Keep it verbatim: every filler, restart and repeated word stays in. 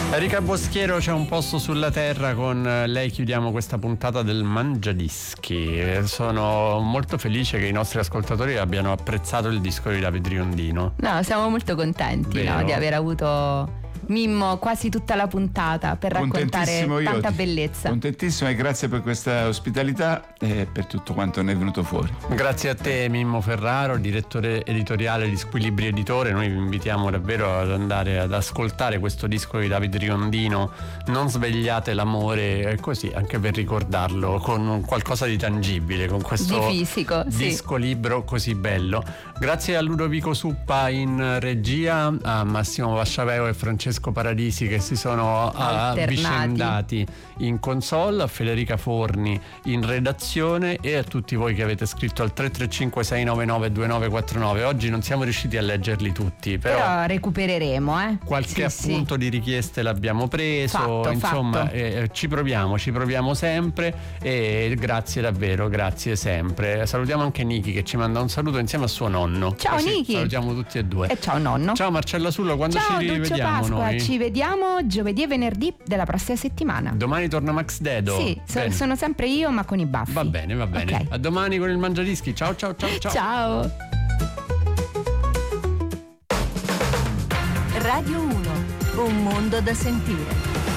Erika Boschiero, C'è un posto sulla terra, con lei chiudiamo questa puntata del Mangiadischi. Sono molto felice che i nostri ascoltatori abbiano apprezzato il disco di Davide Riondino. No, siamo molto contenti, no, di aver avuto Mimmo quasi tutta la puntata per raccontare tanta bellezza. Contentissimo, e grazie per questa ospitalità e per tutto quanto ne è venuto fuori. Grazie a te Mimmo Ferraro, direttore editoriale di Squilibri Editore. Noi vi invitiamo davvero ad andare ad ascoltare questo disco di Davide Riondino, Non svegliate l'amore, così anche per ricordarlo con qualcosa di tangibile, con questo di fisico, disco sì. libro così bello. Grazie a Ludovico Suppa in regia, a Massimo Vasciaveo e Francesco Paradisi che si sono avvicendati in console, a Federica Forni in redazione e a tutti voi che avete scritto al tre tre cinque sei nove nove due nove quattro nove. Oggi non siamo riusciti a leggerli tutti, però, però recupereremo, eh? qualche sì, appunto sì. di richieste l'abbiamo preso, fatto, insomma fatto. Eh, ci proviamo, ci proviamo sempre e grazie davvero, grazie sempre. Salutiamo anche Niki che ci manda un saluto insieme a suo nonno. Ciao Così Niki. salutiamo tutti e due. E ciao nonno. Ciao Marcella Sullo, quando ciao, ci Duccio rivediamo Pasqua. noi? Ci vediamo giovedì e venerdì della prossima settimana. Domani torna Max Dedo. Sì, so, sono sempre io ma con i baffi. Va bene, va bene. Okay. A domani con il Mangiadischi. Ciao ciao ciao ciao. Ciao. Radio uno, un mondo da sentire.